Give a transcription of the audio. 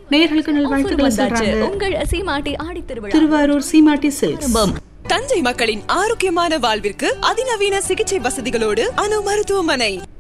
நேயர்களுக்கு நல்வாழ்த்துக்களை சொல்றாங்க உங்கள் சீமாட்டி ஆடி திருவிழா திருவாரூர் சீமாட்டி சில்க்ஸ். தஞ்சை மக்களின் ஆரோக்கியமான வாழ்விற்கு அதிநவீன சிகிச்சை வசதிகளோடு அணு மருத்துவமனை.